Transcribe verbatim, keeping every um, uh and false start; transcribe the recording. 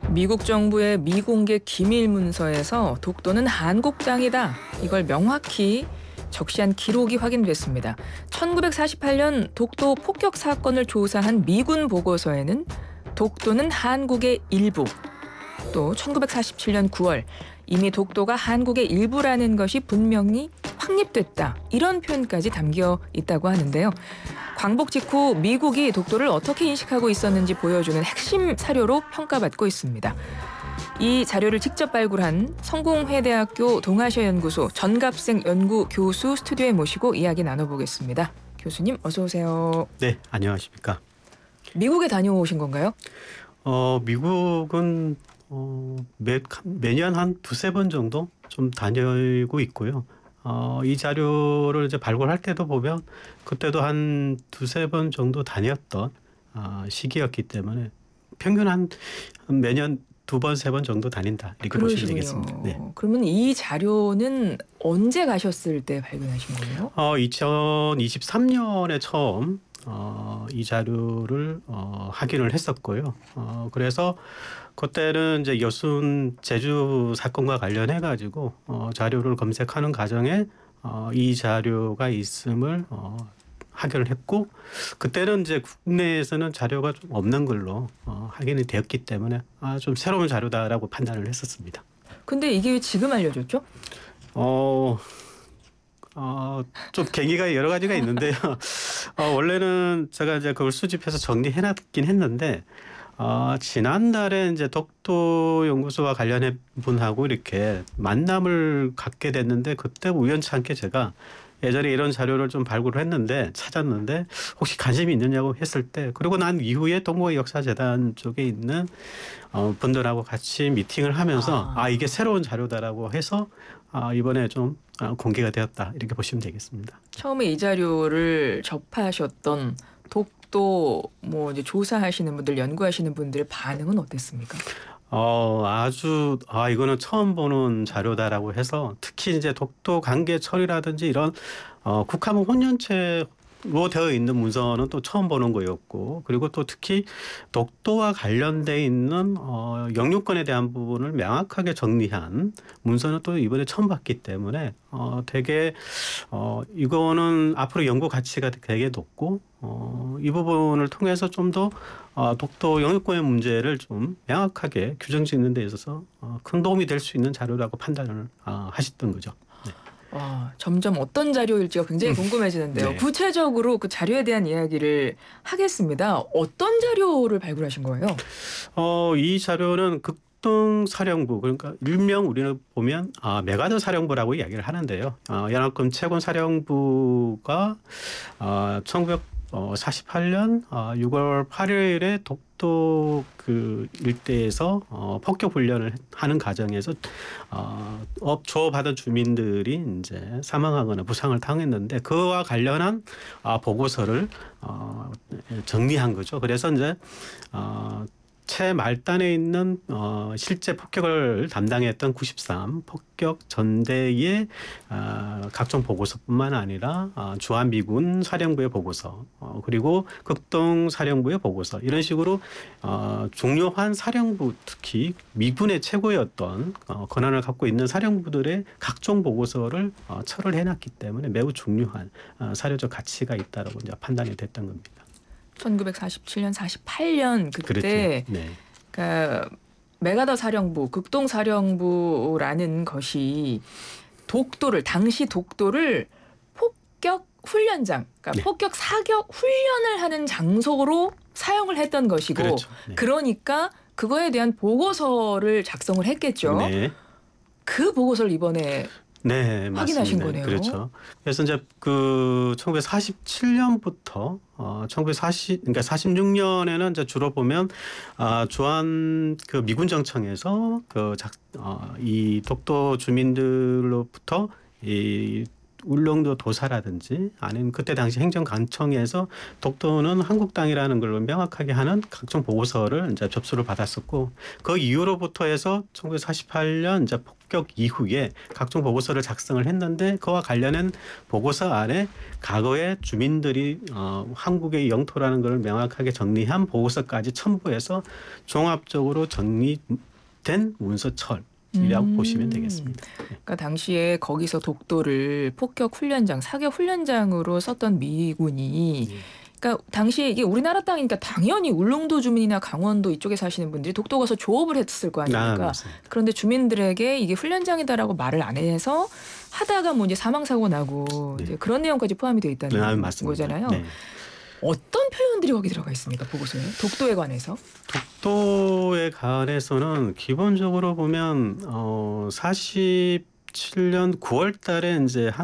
미국 정부의 미공개 기밀 문서에서 독도는 한국 땅이다. 이걸 명확히 적시한 기록이 확인됐습니다. 천구백사십팔 년 독도 폭격 사건을 조사한 미군 보고서에는 독도는 한국의 일부, 또 천구백사십칠 년 구월 이미 독도가 한국의 일부라는 것이 분명히 확립됐다. 이런 표현까지 담겨 있다고 하는데요. 광복 직후 미국이 독도를 어떻게 인식하고 있었는지 보여주는 핵심 사료로 평가받고 있습니다. 이 자료를 직접 발굴한 성공회대학교 동아시아연구소 전갑생 연구 교수 스튜디오에 모시고 이야기 나눠보겠습니다. 교수님 어서 오세요. 네, 안녕하십니까. 미국에 다녀오신 건가요? 어, 미국은 어, 매, 매년 한 두세 번 정도 좀 다니고 있고요. 어, 이 자료를 이제 발굴할 때도 보면 그때도 한 두세 번 정도 다녔던 어, 시기였기 때문에 평균 한 매년 두 번, 세 번 정도 다닌다. 이렇게 보시면 되겠습니다. 네. 그러면 이 자료는 언제 가셨을 때 발견하신 거예요? 어, 이천이십삼 년에 처음 어, 이 자료를 어, 확인을 했었고요. 어, 그래서 그때는 이제 여순 제주 사건과 관련해 가지고 어, 자료를 검색하는 과정에 어, 이 자료가 있음을 어, 확인을 했고, 그때는 이제 국내에서는 자료가 좀 없는 걸로 어, 확인이 되었기 때문에 아, 좀 새로운 자료다라고 판단을 했었습니다. 근데 이게 왜 지금 알려졌죠? 어. 어, 좀 계기가 여러 가지가 있는데요. 어, 원래는 제가 이제 그걸 수집해서 정리해놨긴 했는데, 어, 지난달에 이제 독도 연구소와 관련해 분하고 이렇게 만남을 갖게 됐는데, 그때 우연찮게 제가 예전에 이런 자료를 좀 발굴을 했는데 찾았는데 혹시 관심이 있느냐고 했을 때, 그리고 난 이후에 동북아 역사재단 쪽에 있는 어, 분들하고 같이 미팅을 하면서 아, 아 이게 새로운 자료다라고 해서 아, 이번에 좀 공개가 되었다 이렇게 보시면 되겠습니다. 처음에 이 자료를 접하셨던 독도 뭐 이제 조사하시는 분들, 연구하시는 분들의 반응은 어땠습니까? 어, 아주, 아, 이거는 처음 보는 자료다라고 해서 특히 이제 독도 관계 처리라든지 이런, 어, 국함 혼연체로 되어 있는 문서는 또 처음 보는 거였고, 그리고 또 특히 독도와 관련돼 있는, 어, 영유권에 대한 부분을 명확하게 정리한 문서는 또 이번에 처음 봤기 때문에, 어, 되게, 어, 이거는 앞으로 연구 가치가 되게 높고, 어, 이 부분을 통해서 좀 더 어, 독도 영유권의 문제를 좀 명확하게 규정 짓는 데 있어서 어, 큰 도움이 될 수 있는 자료라고 판단을 어, 하셨던 거죠. 네. 와, 점점 어떤 자료일지가 굉장히 궁금해지는데요. 네. 구체적으로 그 자료에 대한 이야기를 하겠습니다. 어떤 자료를 발굴하신 거예요? 어, 이 자료는 극동 사령부, 그러니까 일명 우리는 보면 아, 메가더 사령부라고 이야기를 하는데요. 어, 연합군 채군 사령부가 어, 천구백사십팔 년 유월 팔일에 독도 그 일대에서 어, 폭격 훈련을 하는 과정에서 어, 업조받은 주민들이 이제 사망하거나 부상을 당했는데 그와 관련한 어, 보고서를 어, 정리한 거죠. 그래서 이제 어, 채 말단에 있는 어, 실제 폭격을 담당했던 구십삼 폭격 전대의 어, 각종 보고서뿐만 아니라 어, 주한미군 사령부의 보고서 어, 그리고 극동 사령부의 보고서 이런 식으로 어, 중요한 사령부 특히 미군의 최고였던 어, 권한을 갖고 있는 사령부들의 각종 보고서를 어, 철을 해놨기 때문에 매우 중요한 어, 사료적 가치가 있다라고 이제 판단이 됐던 겁니다. 천구백사십칠 년, 사십팔 년 그때 그렇죠. 네. 그러니까 메가더 사령부, 극동 사령부라는 것이 독도를 당시 독도를 폭격 훈련장, 그러니까 네. 폭격 사격 훈련을 하는 장소로 사용을 했던 것이고, 그렇죠. 네. 그러니까 그거에 대한 보고서를 작성을 했겠죠. 네. 그 보고서를 이번에 네, 확인하신 맞습니다. 거네요. 그렇죠. 그래서 이제 그 천구백사십칠 년부터 어 천구백사십 그러니까 사십육 년에는 이제 주로 보면 아 주한 그 미군 정청에서 그 작 어 이 독도 주민들로부터 이 울릉도 도사라든지 아니면 그때 당시 행정관청에서 독도는 한국 땅이라는 걸 명확하게 하는 각종 보고서를 이제 접수를 받았었고 그 이후로부터 해서 천구백사십팔 년 이제 폭격 이후에 각종 보고서를 작성을 했는데 그와 관련된 보고서 안에 과거에 주민들이 어, 한국의 영토라는 걸 명확하게 정리한 보고서까지 첨부해서 종합적으로 정리된 문서철. 이라고 음. 보시면 되겠습니다. 그러니까 당시에 거기서 독도를 폭격 훈련장, 사격 훈련장으로 썼던 미군이 예. 그러니까 당시에 이게 우리나라 땅이니까 당연히 울릉도 주민이나 강원도 이쪽에 사시는 분들이 독도 가서 조업을 했을 거 아, 아닙니까? 맞습니다. 그런데 주민들에게 이게 훈련장이다라고 말을 안 해서 하다가 뭐 이제 사망 사고 나고 네. 이제 그런 내용까지 포함이 되어 있다는 아, 맞습니다. 거잖아요. 네. 어떤 표현들이 거기 들어가 있습니까? 보고서에 독도에 관해서? 독도에 관해서는 기본적으로 보면 어, 사십칠 년 구월 달에 이제